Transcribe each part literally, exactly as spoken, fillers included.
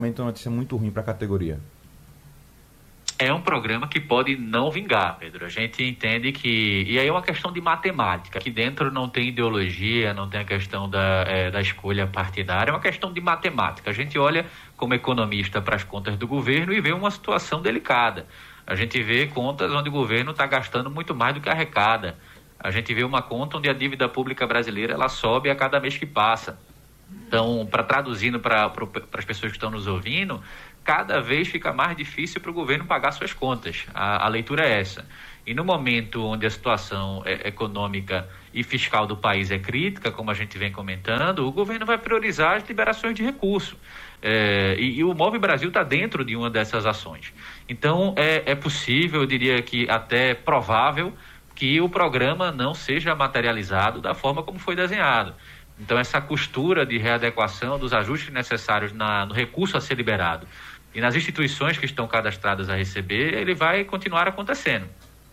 Uma notícia muito ruim para a categoria. É um programa que pode não vingar, Pedro. A gente entende que... E aí é uma questão de matemática. Aqui dentro não tem ideologia, não tem a questão da, é, da escolha partidária, é uma questão de matemática. A gente olha como economista para as contas do governo e vê uma situação delicada. A gente vê contas onde o governo está gastando muito mais do que arrecada. A gente vê uma conta onde a dívida pública brasileira ela sobe a cada mês que passa. Então, para traduzindo para as pessoas que estão nos ouvindo, cada vez fica mais difícil para o governo pagar suas contas. A, a leitura é essa. E no momento onde a situação é, econômica e fiscal do país é crítica, como a gente vem comentando, o governo vai priorizar as liberações de recursos. É, e, e o Move Brasil está dentro de uma dessas ações. Então, é, é possível, eu diria que até provável, que o programa não seja materializado da forma como foi desenhado. Então, essa costura de readequação dos ajustes necessários na, no recurso a ser liberado e nas instituições que estão cadastradas a receber, ele vai continuar acontecendo.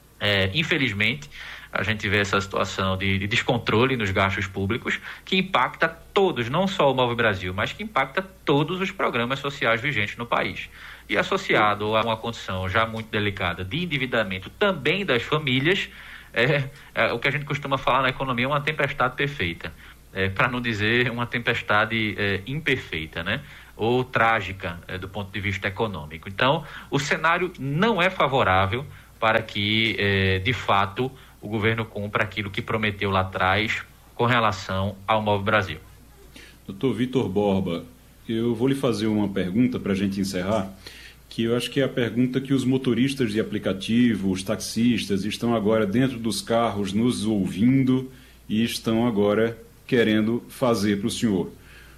É, infelizmente, a gente vê essa situação de, de descontrole nos gastos públicos que impacta todos, não só o Move Brasil, mas que impacta todos os programas sociais vigentes no país. E associado a uma condição já muito delicada de endividamento também das famílias, é, é o que a gente costuma falar na economia, é uma tempestade perfeita. É, para não dizer uma tempestade é, imperfeita, né? Ou trágica é, do ponto de vista econômico. Então, o cenário não é favorável para que, é, de fato, o governo cumpra aquilo que prometeu lá atrás com relação ao Move Brasil. Doutor Vitor Borba, eu vou lhe fazer uma pergunta para a gente encerrar, que eu acho que é a pergunta que os motoristas de aplicativo, os taxistas, estão agora dentro dos carros nos ouvindo e estão agora querendo fazer para o senhor.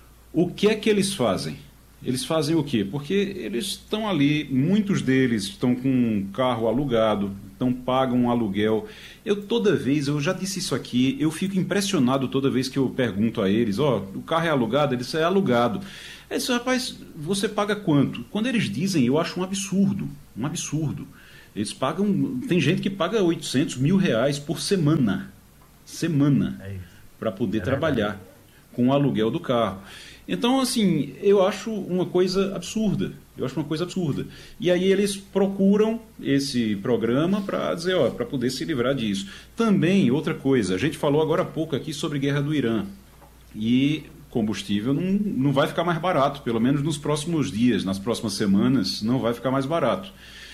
O que é que eles fazem? Eles fazem o quê? Porque eles estão ali, muitos deles estão com um carro alugado, então pagam um aluguel. Eu toda vez, eu já disse isso aqui, eu fico impressionado toda vez que eu pergunto a eles, ó, oh, o carro é alugado? Eles é alugado. Eu disse, rapaz, você paga quanto? Quando eles dizem, eu acho um absurdo, um absurdo. Eles pagam, tem gente que paga oitocentos mil reais por semana. Semana. É isso. Para poder é trabalhar com o aluguel do carro. Então, assim, eu acho uma coisa absurda. Eu acho uma coisa absurda. E aí eles procuram esse programa para dizer, ó, para poder se livrar disso. Também, outra coisa, a gente falou agora há pouco aqui sobre guerra do Irã. E combustível não, não vai ficar mais barato, pelo menos nos próximos dias, nas próximas semanas, não vai ficar mais barato.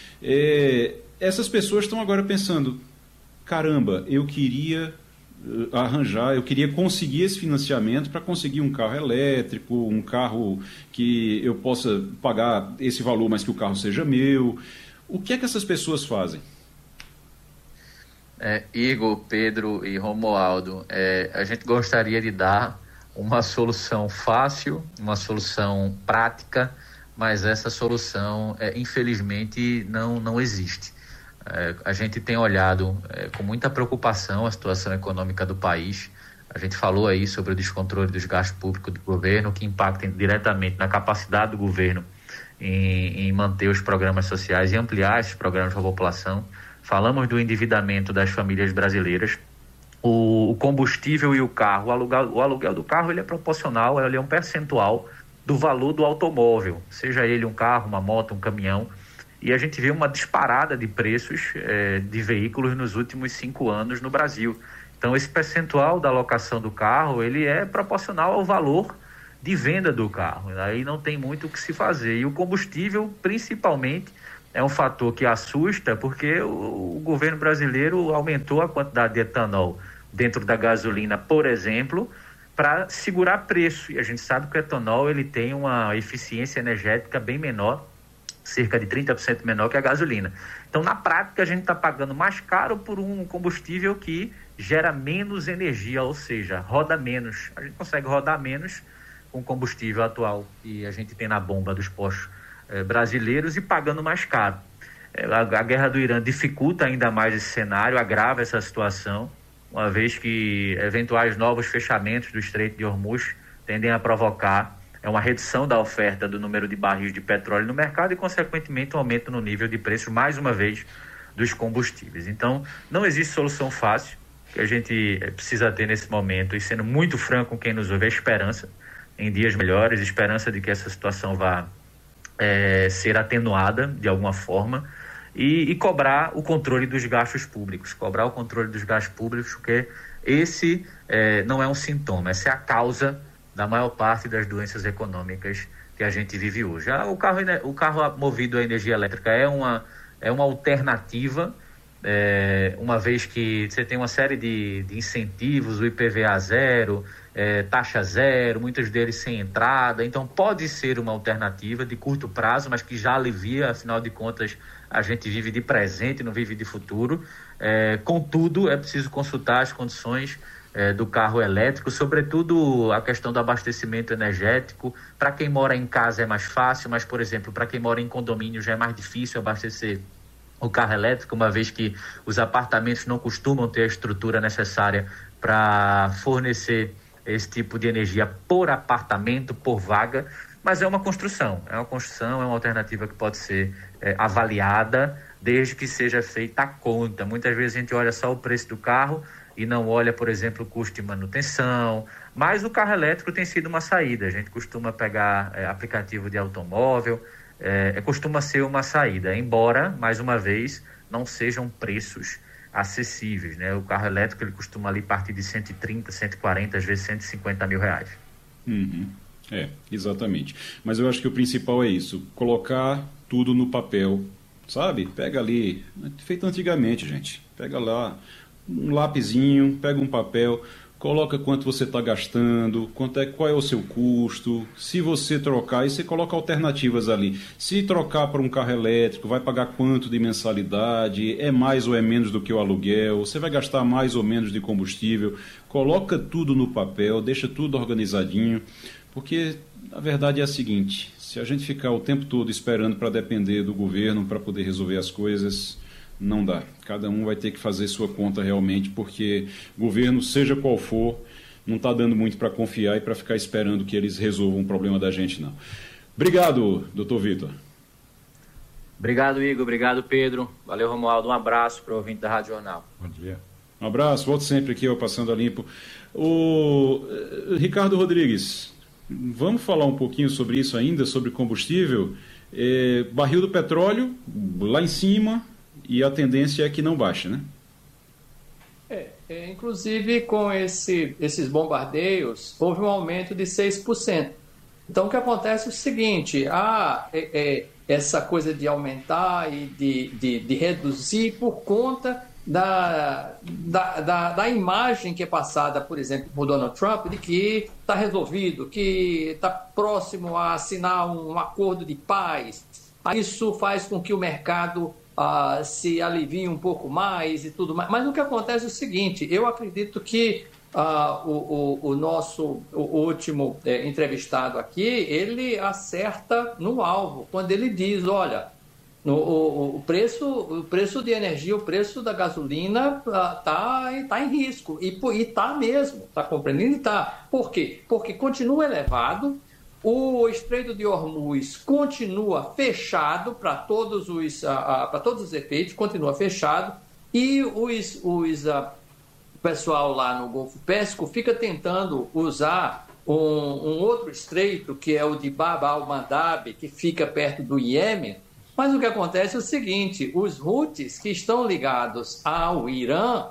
É, essas pessoas estão agora pensando, caramba, eu queria arranjar, eu queria conseguir esse financiamento para conseguir um carro elétrico, um carro que eu possa pagar esse valor, mas que o carro seja meu. O que é que essas pessoas fazem? É, Igor, Pedro e Romualdo, é, a gente gostaria de dar uma solução fácil, uma solução prática, mas essa solução, é, infelizmente, não, não existe. É, a gente tem olhado é, com muita preocupação a situação econômica do país. A gente falou aí sobre o descontrole dos gastos públicos do governo, que impacta diretamente na capacidade do governo em, em manter os programas sociais e ampliar esses programas para a população. Falamos do endividamento das famílias brasileiras. O, o combustível e o carro, o aluguel, o aluguel do carro ele é proporcional, ele é um percentual do valor do automóvel, seja ele um carro, uma moto, um caminhão. E a gente vê uma disparada de preços é, de veículos nos últimos cinco anos no Brasil. Então, esse percentual da alocação do carro, ele é proporcional ao valor de venda do carro. Aí não tem muito o que se fazer. E o combustível, principalmente, é um fator que assusta, porque o, o governo brasileiro aumentou a quantidade de etanol dentro da gasolina, por exemplo, para segurar preço. E a gente sabe que o etanol ele tem uma eficiência energética bem menor, cerca de trinta por cento menor que a gasolina. Então, na prática, a gente está pagando mais caro por um combustível que gera menos energia, ou seja, roda menos. A gente consegue rodar menos com o combustível atual que a gente tem na bomba dos postos eh, brasileiros e pagando mais caro. Eh, a, a guerra do Irã dificulta ainda mais esse cenário, agrava essa situação, uma vez que eventuais novos fechamentos do Estreito de Hormuz tendem a provocar é uma redução da oferta do número de barris de petróleo no mercado e, consequentemente, um aumento no nível de preço, mais uma vez, dos combustíveis. Então, não existe solução fácil que a gente precisa ter nesse momento, e sendo muito franco com quem nos ouve, é esperança em dias melhores, esperança de que essa situação vá é, ser atenuada de alguma forma e, e cobrar o controle dos gastos públicos, cobrar o controle dos gastos públicos, porque esse é, não é um sintoma, essa é a causa da maior parte das doenças econômicas que a gente vive hoje. Ah, o carro, o carro movido a energia elétrica é uma, é uma alternativa, é, uma vez que você tem uma série de, de incentivos, o I P V A zero, é, taxa zero, muitos deles sem entrada, então pode ser uma alternativa de curto prazo, mas que já alivia, afinal de contas, a gente vive de presente, não vive de futuro. É, contudo, é preciso consultar as condições é, do carro elétrico, sobretudo a questão do abastecimento energético. Para quem mora em casa é mais fácil, mas, por exemplo, para quem mora em condomínio já é mais difícil abastecer o carro elétrico, uma vez que os apartamentos não costumam ter a estrutura necessária para fornecer esse tipo de energia por apartamento, por vaga. Mas é uma construção, é uma construção, é uma alternativa que pode ser é, avaliada, desde que seja feita a conta. Muitas vezes a gente olha só o preço do carro e não olha, por exemplo, o custo de manutenção, mas o carro elétrico tem sido uma saída. A gente costuma pegar é, aplicativo de automóvel, é, costuma ser uma saída, embora, mais uma vez, não sejam preços acessíveis, né? O carro elétrico ele costuma ali partir de cento e trinta, cento e quarenta, às vezes cento e cinquenta mil reais. Uhum. É, exatamente. Mas eu acho que o principal é isso, colocar tudo no papel, sabe? Pega ali, feito antigamente, gente. Pega lá um lapisinho, pega um papel, coloca quanto você está gastando, quanto é, qual é o seu custo. Se você trocar, aí você coloca alternativas ali. Se trocar para um carro elétrico, vai pagar quanto de mensalidade, é mais ou é menos do que o aluguel, você vai gastar mais ou menos de combustível. Coloca tudo no papel, deixa tudo organizadinho. Porque a verdade é a seguinte, se a gente ficar o tempo todo esperando para depender do governo para poder resolver as coisas, não dá. Cada um vai ter que fazer sua conta realmente, porque governo, seja qual for, não está dando muito para confiar e para ficar esperando que eles resolvam o problema da gente, não. Obrigado, doutor Vitor. Obrigado, Igor. Obrigado, Pedro. Valeu, Romualdo. Um abraço para o ouvinte da Rádio Jornal. Bom dia. Um abraço. Volto sempre aqui, ó, Passando a Limpo. O Ricardo Rodrigues... Vamos falar um pouquinho sobre isso ainda, sobre combustível. É, barril do petróleo lá em cima e a tendência é que não baixe, né? É, é, inclusive com esse, esses bombardeios houve um aumento de seis por cento. Então o que acontece é o seguinte, há é, é, essa coisa de aumentar e de, de, de reduzir por conta Da, da, da, da imagem que é passada, por exemplo, por Donald Trump, de que está resolvido, que está próximo a assinar um acordo de paz. Isso faz com que o mercado ah, se alivie um pouco mais e tudo mais. Mas o que acontece é o seguinte, eu acredito que ah, o, o, o nosso o último é, entrevistado aqui, ele acerta no alvo, quando ele diz, olha... No, o, o, preço, o preço de energia, o preço da gasolina está uh, tá em risco. E está mesmo, está compreendendo? Está. Por quê? Porque continua elevado, o Estreito de Hormuz continua fechado para todos, os, uh, uh, para todos os efeitos, continua fechado, e os, os, uh, o pessoal lá no Golfo Pérsico fica tentando usar um, um outro estreito, que é o de Bab al-Mandab, que fica perto do Iêmen. Mas o que acontece é o seguinte, os Houthis que estão ligados ao Irã,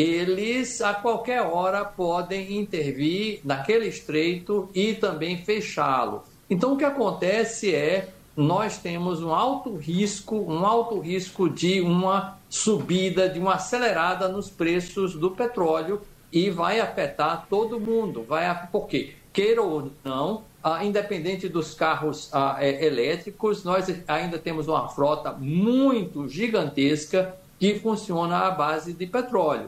eles a qualquer hora podem intervir naquele estreito e também fechá-lo. Então o que acontece é, nós temos um alto risco, um alto risco de uma subida, de uma acelerada nos preços do petróleo e vai afetar todo mundo. Vai, por quê? Queira ou não, Ah, independente dos carros ah, é, elétricos, nós ainda temos uma frota muito gigantesca que funciona à base de petróleo.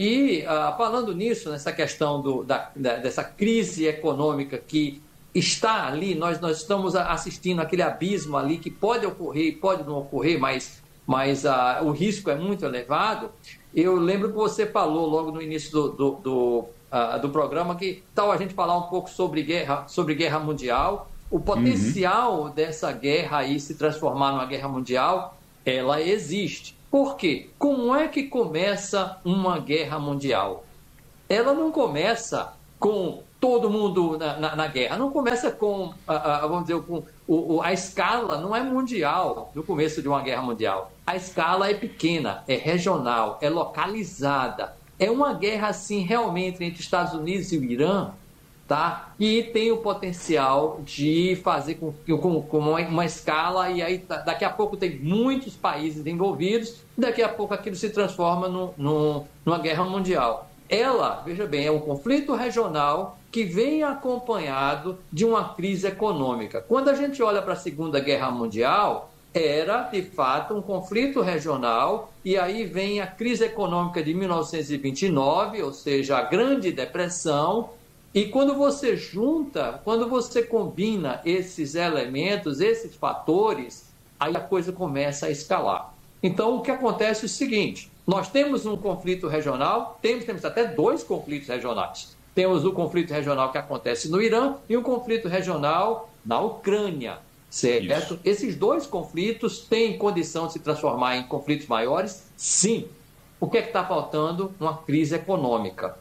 E ah, falando nisso, nessa questão do, da, da, dessa crise econômica que está ali, nós, nós estamos assistindo aquele abismo ali que pode ocorrer e pode não ocorrer, mas, mas ah, o risco é muito elevado. Eu lembro que você falou logo no início do... do, do Uh, do programa, que tal a gente falar um pouco sobre guerra, sobre guerra mundial, o potencial uhum. dessa guerra aí se transformar numa guerra mundial, ela existe. Por quê? Como é que começa uma guerra mundial? Ela não começa com todo mundo na, na, na guerra. Não começa com, a, a, vamos dizer, com o, o, a escala não é mundial no começo de uma guerra mundial. A escala é pequena, é regional, é localizada. É uma guerra, assim, realmente entre Estados Unidos e o Irã, tá? E tem o potencial de fazer com, com, com uma, uma escala, e aí daqui a pouco tem muitos países envolvidos, e daqui a pouco aquilo se transforma no, no, numa guerra mundial. Ela, veja bem, é um conflito regional que vem acompanhado de uma crise econômica. Quando a gente olha para a Segunda Guerra Mundial, era, de fato, um conflito regional, e aí vem a crise econômica de mil novecentos e vinte e nove, ou seja, a Grande Depressão, e quando você junta, quando você combina esses elementos, esses fatores, aí a coisa começa a escalar. Então, o que acontece é o seguinte: nós temos um conflito regional, temos, temos até dois conflitos regionais. Temos o conflito regional que acontece no Irã e um conflito regional na Ucrânia, certo? Isso. Esses dois conflitos têm condição de se transformar em conflitos maiores? Sim. O que é que está faltando? Uma crise econômica.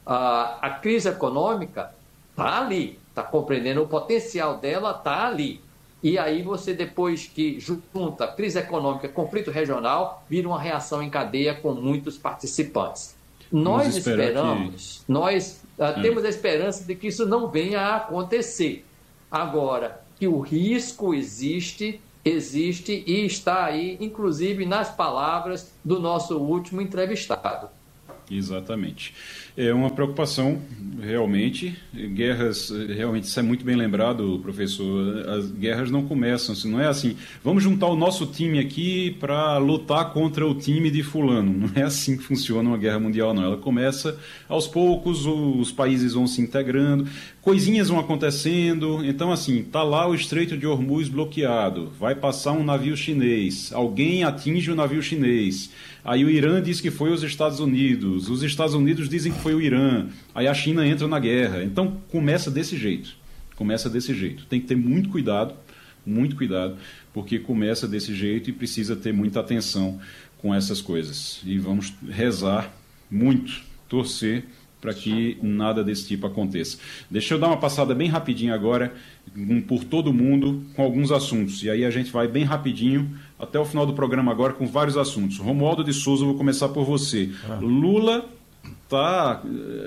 Ah, a crise econômica está ali, está compreendendo, o potencial dela está ali. E aí você, depois que junta crise econômica, conflito regional, vira uma reação em cadeia com muitos participantes. Nós esperamos, que... nós uh, temos a esperança de que isso não venha a acontecer. Agora, que o risco existe, existe e está aí, inclusive nas palavras do nosso último entrevistado. Exatamente. É uma preocupação, realmente. Guerras, realmente, isso é muito bem lembrado, professor. As guerras não começam, não é assim, vamos juntar o nosso time aqui para lutar contra o time de fulano. Não é assim que funciona uma guerra mundial, não. Ela começa aos poucos, os países vão se integrando, coisinhas vão acontecendo. Então, assim, está lá o Estreito de Hormuz bloqueado, vai passar um navio chinês, alguém atinge o navio chinês. Aí o Irã diz que foi os Estados Unidos, os Estados Unidos dizem que foi o Irã, aí a China entra na guerra. Então começa desse jeito, começa desse jeito. Tem que ter muito cuidado, muito cuidado, porque começa desse jeito e precisa ter muita atenção com essas coisas. E vamos rezar muito, torcer para que nada desse tipo aconteça. Deixa eu dar uma passada bem rapidinho agora por todo mundo com alguns assuntos. E aí a gente vai bem rapidinho até o final do programa agora com vários assuntos. Romualdo de Souza, vou começar por você. Ah. Lula está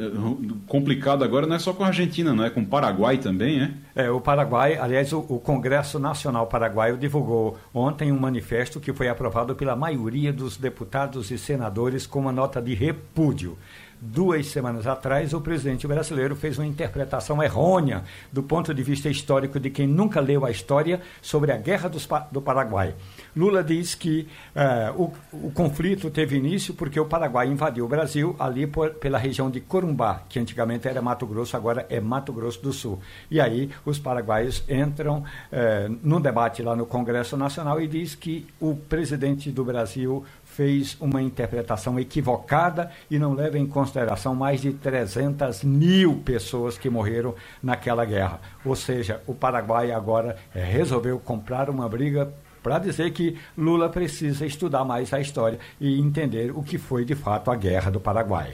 complicado agora, não é só com a Argentina, não é com o Paraguai também, é? É, o Paraguai, aliás, o, o Congresso Nacional Paraguaio divulgou ontem um manifesto que foi aprovado pela maioria dos deputados e senadores com uma nota de repúdio. Duas semanas atrás, o presidente brasileiro fez uma interpretação errônea do ponto de vista histórico de quem nunca leu a história sobre a Guerra dos, do Paraguai. Lula diz que uh, o, o conflito teve início porque o Paraguai invadiu o Brasil ali por, pela região de Corumbá, que antigamente era Mato Grosso, agora é Mato Grosso do Sul. E aí os paraguaios entram uh, num debate lá no Congresso Nacional e diz que o presidente do Brasil fez uma interpretação equivocada e não leva em consideração mais de trezentas mil pessoas que morreram naquela guerra. Ou seja, o Paraguai agora é, resolveu comprar uma briga para dizer que Lula precisa estudar mais a história e entender o que foi de fato a Guerra do Paraguai.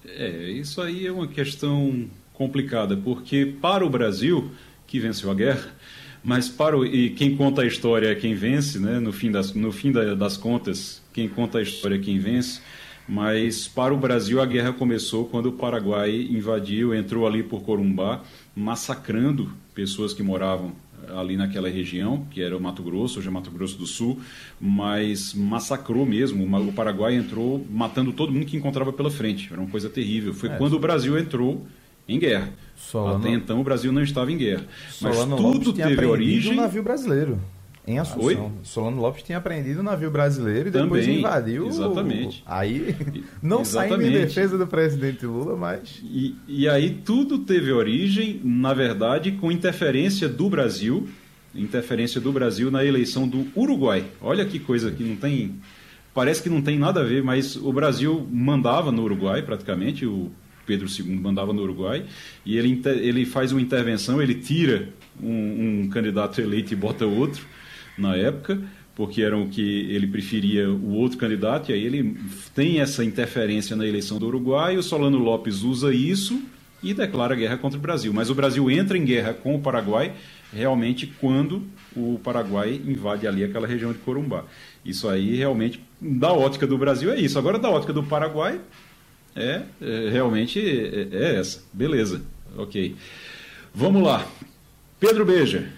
É, isso aí é uma questão complicada, porque para o Brasil, que venceu a guerra, mas para o, e quem conta a história é quem vence, né? No fim das, no fim da, das contas, quem conta a história é quem vence. Mas para o Brasil a guerra começou quando o Paraguai invadiu, entrou ali por Corumbá, massacrando pessoas que moravam ali naquela região, que era o Mato Grosso, hoje é Mato Grosso do Sul, mas massacrou mesmo. O Paraguai entrou matando todo mundo que encontrava pela frente. Era uma coisa terrível. Foi é, quando o Brasil entrou em guerra. Solano... Até então o Brasil não estava em guerra. Solano Mas tudo Lopes teve origem... um navio brasileiro em Assunção. Oi? Solano Lopes tinha apreendido um navio brasileiro e depois Também, invadiu. Exatamente. Aí, não saindo em defesa do presidente Lula, mas... E, e aí tudo teve origem, na verdade, com interferência do Brasil, interferência do Brasil na eleição do Uruguai. Olha que coisa que não tem... Parece que não tem nada a ver, mas o Brasil mandava no Uruguai, praticamente, o Pedro segundo mandava no Uruguai, e ele, ele faz uma intervenção, ele tira um, um candidato eleito e bota outro, na época, porque era o que ele preferia o outro candidato, e aí ele tem essa interferência na eleição do Uruguai, o Solano Lopes usa isso e declara guerra contra o Brasil. Mas o Brasil entra em guerra com o Paraguai realmente quando o Paraguai invade ali aquela região de Corumbá. Isso aí realmente, da ótica do Brasil, é isso. Agora, da ótica do Paraguai, é, é realmente é, é essa. Beleza, ok. Vamos lá. Pedro Beja.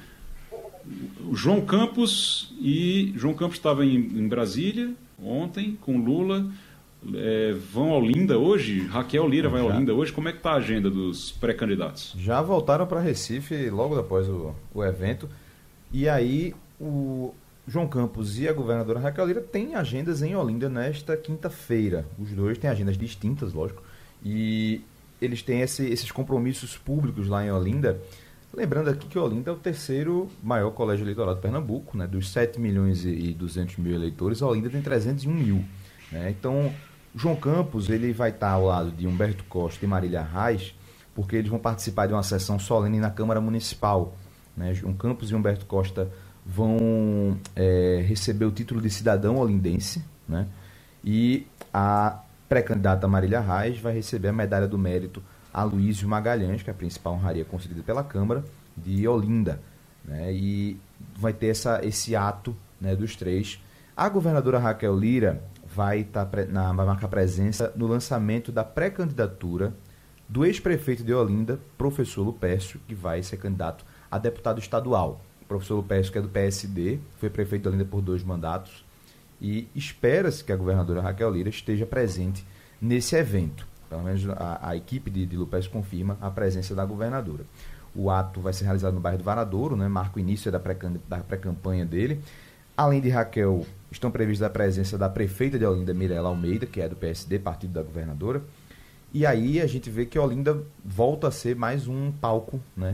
O João Campos e João Campos estava em, em Brasília ontem com Lula, é, vão a Olinda hoje. Raquel Lira vai a Olinda hoje. Como é que está a agenda dos pré-candidatos? Já voltaram para Recife logo após o, o evento, e aí o João Campos e a governadora Raquel Lira têm agendas em Olinda nesta quinta-feira. Os dois têm agendas distintas, lógico, e eles têm esse, esses compromissos públicos lá em Olinda. Lembrando aqui que Olinda é o terceiro maior colégio eleitoral de Pernambuco, né? Dos sete milhões e duzentos mil eleitores, Olinda tem trezentos e um mil. Né? Então, João Campos ele vai estar ao lado de Humberto Costa e Marília Reis, porque eles vão participar de uma sessão solene na Câmara Municipal. Né? João Campos e Humberto Costa vão é, receber o título de cidadão olindense, né? E a pré-candidata Marília Reis vai receber a medalha do mérito Aloysio Magalhães, que é a principal honraria concedida pela Câmara de Olinda, né? E vai ter essa, esse ato, né, dos três. A governadora Raquel Lira vai, tá, na, vai marcar presença no lançamento da pré-candidatura do ex-prefeito de Olinda, professor Lupércio, que vai ser candidato a deputado estadual. O professor Lupércio, que é do P S D, foi prefeito de Olinda por dois mandatos, e espera-se que a governadora Raquel Lira esteja presente nesse evento. Pelo menos a, a equipe de, de Lupércio confirma a presença da governadora. O ato vai ser realizado no bairro do Varadouro, né? Marca o início da, pré, da pré-campanha dele. Além de Raquel, estão previstas a presença da prefeita de Olinda, Mirela Almeida, que é do P S D, partido da governadora. E aí a gente vê que Olinda volta a ser mais um palco, né,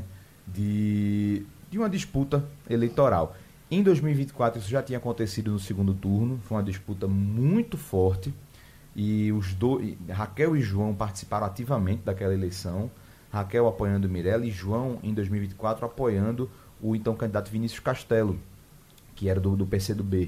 de, de uma disputa eleitoral. Em dois mil e vinte e quatro isso já tinha acontecido no segundo turno, foi uma disputa muito forte. E os dois, Raquel e João participaram ativamente daquela eleição. Raquel apoiando Mirela e João, em dois mil e vinte e quatro, apoiando o então candidato Vinícius Castelo, que era do, do P C do B.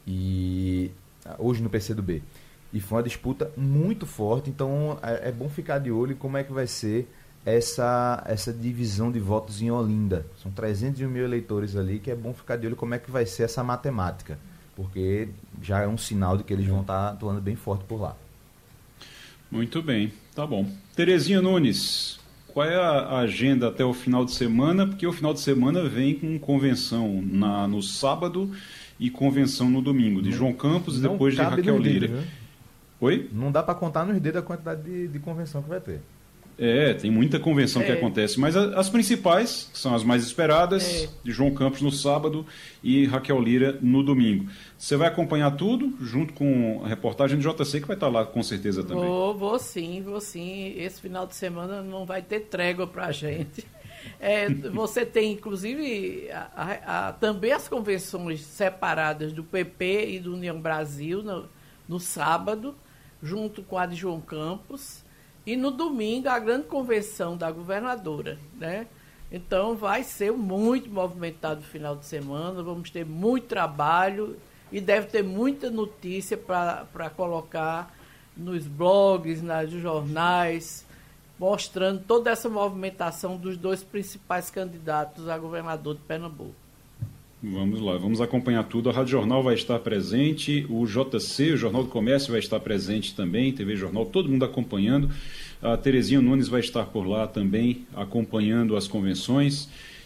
E hoje no P C do B. E foi uma disputa muito forte, então é, é bom ficar de olho em como é que vai ser essa, essa divisão de votos em Olinda. São trezentos e um mil eleitores ali, que é bom ficar de olho como é que vai ser essa matemática, porque já é um sinal de que eles vão estar atuando bem forte por lá. Muito bem, tá bom. Terezinha Nunes, qual é a agenda até o final de semana? Porque o final de semana vem com convenção na, no sábado e convenção no domingo, de não, João Campos e depois de Raquel Lira. Dedos, Oi? Não dá para contar nos dedos a quantidade de, de convenção que vai ter. É, tem muita convenção é. que acontece, mas a, as principais, que são as mais esperadas, é. de João Campos no sábado e Raquel Lira no domingo. Você vai acompanhar tudo, junto com a reportagem do J C, que vai estar lá com certeza também. Vou, vou sim, vou sim. Esse final de semana não vai ter trégua para a gente. É, você tem, inclusive, a, a, a, também as convenções separadas do P P e do União Brasil no, no sábado, junto com a de João Campos. E no domingo, a grande convenção da governadora, né? Então, vai ser muito movimentado o final de semana, vamos ter muito trabalho e deve ter muita notícia para colocar nos blogs, nos jornais, mostrando toda essa movimentação dos dois principais candidatos a governador de Pernambuco. Vamos lá, vamos acompanhar tudo. A Rádio Jornal vai estar presente, o J C, o Jornal do Comércio, vai estar presente também, T V Jornal, todo mundo acompanhando. A Terezinha Nunes vai estar por lá também, acompanhando as convenções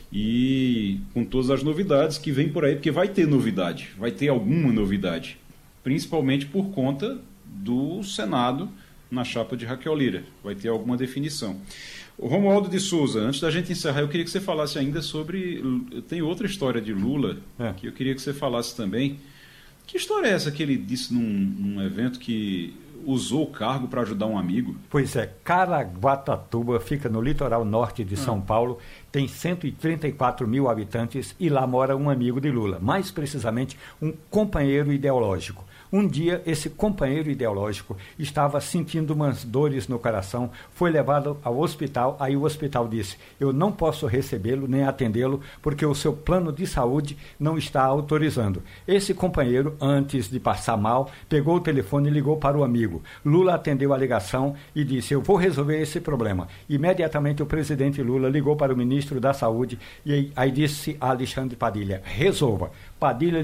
e com todas as novidades que vem por aí, porque vai ter novidade, vai ter alguma novidade, principalmente por conta do Senado na chapa de Raquel Lira, vai ter alguma definição. O Romualdo de Souza, antes da gente encerrar, eu queria que você falasse ainda sobre... Tem outra história de Lula, é. que eu queria que você falasse também. Que história é essa que ele disse num, num evento que usou o cargo para ajudar um amigo? Pois é, Caraguatatuba fica no litoral norte de ah. São Paulo. tem cento e trinta e quatro mil habitantes e lá mora um amigo de Lula, mais precisamente um companheiro ideológico. Um dia, esse companheiro ideológico estava sentindo umas dores no coração, foi levado ao hospital, aí o hospital disse, eu não posso recebê-lo nem atendê-lo porque o seu plano de saúde não está autorizando. Esse companheiro, antes de passar mal, pegou o telefone e ligou para o amigo. Lula atendeu a ligação e disse, eu vou resolver esse problema. Imediatamente o presidente Lula ligou para o ministro da Saúde e aí, aí disse a Alexandre Padilha, resolva. Padilha